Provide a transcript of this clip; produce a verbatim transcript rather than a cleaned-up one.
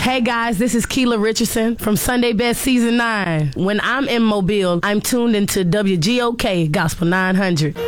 Hey guys, this is Keela Richardson from Sunday Best Season nine. When I'm in Mobile, I'm tuned into W G O K Gospel nine hundred.